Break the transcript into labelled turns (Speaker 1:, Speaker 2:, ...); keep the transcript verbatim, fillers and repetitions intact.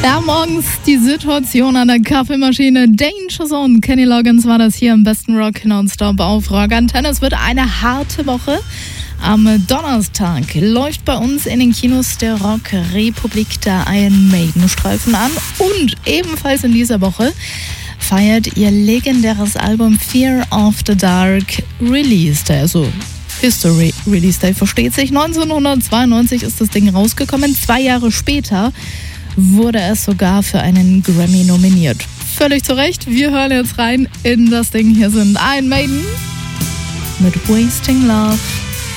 Speaker 1: Ja, morgens die Situation an der Kaffeemaschine. Danger Zone. Kenny Loggins war das hier im besten Rock nonstop auf Rock Antenne. Es wird eine harte Woche. Am Donnerstag läuft bei uns in den Kinos der Rock Republik der Iron Maiden Streifen an. Und ebenfalls in dieser Woche feiert ihr legendäres Album Fear of the Dark Release Day. Also History Release Day, versteht sich. neunzehnhundertzweiundneunzig ist das Ding rausgekommen. Zwei Jahre später wurde es sogar für einen Grammy nominiert. Völlig zu Recht. Wir hören jetzt rein in das Ding. Hier sind Iron Maiden mit Wasting Love.